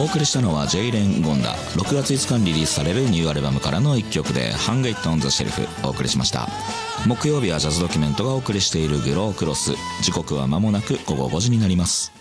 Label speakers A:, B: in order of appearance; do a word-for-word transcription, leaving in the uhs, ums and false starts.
A: お送りしたのはジェイレン・ゴンダ。ろくがついつかにリリースされるニューアルバムからのいっきょくでハングイットオンザシェルフお送りしました。木曜日はジャズドキュメントがお送りしているグロークロス。時刻は間もなく午後ごじになります。